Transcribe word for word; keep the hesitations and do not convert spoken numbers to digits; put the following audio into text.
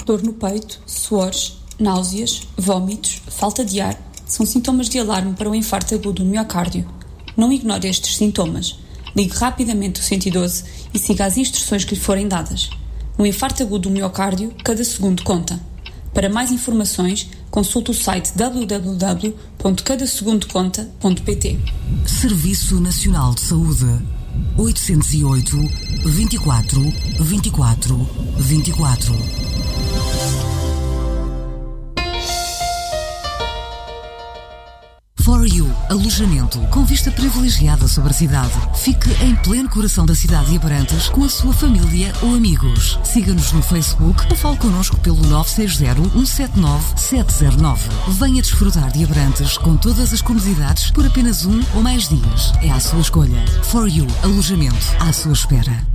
dor no peito, suores, náuseas, vômitos, falta de ar são sintomas de alarme para o infarto agudo do miocárdio. Não ignore estes sintomas. Ligue rapidamente o cento e doze e siga as instruções que lhe forem dadas. No infarto agudo do miocárdio, cada segundo conta. Para mais informações, consulte o site w w w ponto cada segundo conta ponto p t. Serviço Nacional de Saúde. oitocentos e oito, vinte e quatro, vinte e quatro, vinte e quatro. For You, alojamento com vista privilegiada sobre a cidade. Fique em pleno coração da cidade de Abrantes com a sua família ou amigos. Siga-nos no Facebook ou fale connosco pelo nove seis zero, um sete nove, sete zero nove. Venha desfrutar de Abrantes com todas as comodidades por apenas um ou mais dias. É à sua escolha. For You, alojamento à sua espera.